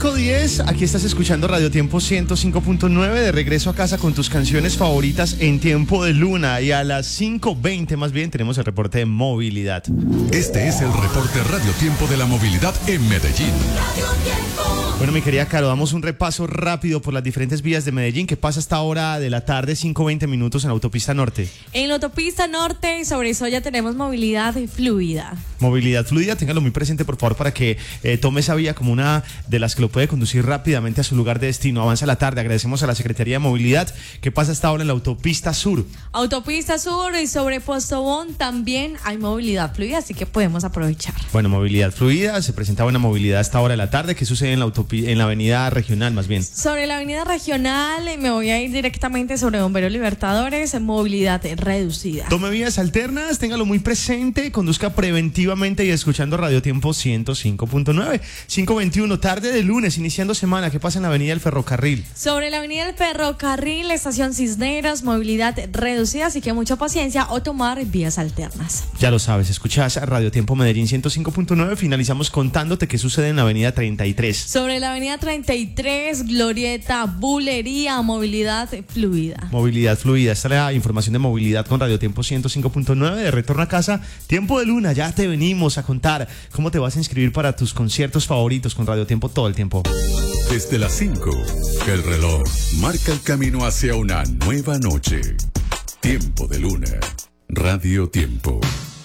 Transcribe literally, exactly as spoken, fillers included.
cinco diez, aquí estás escuchando Radio Tiempo ciento cinco punto nueve, de regreso a casa con tus canciones favoritas en tiempo de luna. Y a las cinco veinte más bien tenemos el reporte de movilidad. Este es el reporte Radio Tiempo de la movilidad en Medellín. Bueno, mi querida Caro, damos un repaso rápido por las diferentes vías de Medellín. ¿Qué pasa a esta hora de la tarde, cinco veinte minutos en la autopista norte? En la autopista norte, sobre eso ya tenemos movilidad fluida. Movilidad fluida, téngalo muy presente, por favor, para que eh, tome esa vía como una de las que lo puede conducir rápidamente a su lugar de destino. Avanza la tarde, agradecemos a la Secretaría de Movilidad. ¿Qué pasa hasta ahora en la autopista sur? Autopista sur y sobre Postobón también hay movilidad fluida, así que podemos aprovechar. Bueno, movilidad fluida, se presenta buena movilidad hasta ahora de la tarde. ¿Qué sucede en la autopi- en la avenida regional más bien? Sobre la avenida regional me voy a ir directamente sobre Bombero Libertadores, movilidad reducida. Tome vías alternas, téngalo muy presente, conduzca preventivamente y escuchando Radio Tiempo ciento cinco punto nueve. cinco veintiuno, tarde de lunes, iniciando semana. ¿Qué pasa en la avenida del Ferrocarril? Sobre la avenida del Ferrocarril, estación Cisneros, movilidad reducida, así que mucha paciencia o tomar vías alternas. Ya lo sabes, escuchas a Radio Tiempo Medellín ciento cinco punto nueve. Finalizamos contándote qué sucede en la avenida treinta y tres. Sobre la avenida treinta y tres, Glorieta, Bulería, movilidad fluida. Movilidad fluida, esta es la información de movilidad con Radio Tiempo ciento cinco punto nueve. De retorno a casa, tiempo de luna, ya te venimos a contar cómo te vas a inscribir para tus conciertos favoritos con Radio Tiempo todo el tiempo. Desde las cinco, el reloj marca el camino hacia una nueva noche. Tiempo de luna. Radio Tiempo.